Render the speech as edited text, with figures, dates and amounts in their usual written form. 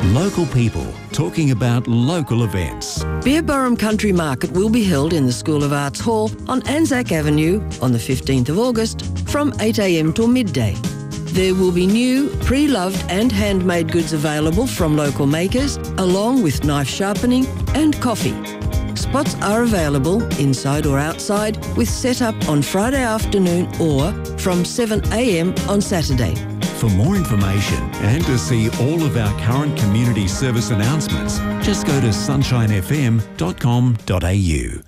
Local people talking about local events. Beerburrum Country Market will be held in the School of Arts Hall on Anzac Avenue on the 15th of August from 8 a.m. till midday. There will be new, pre-loved and handmade goods available from local makers, along with knife sharpening and coffee. Spots are available inside or outside with set-up on Friday afternoon or from 7 a.m. on Saturday. For more information and to see all of our current community service announcements, just go to sunshinefm.com.au.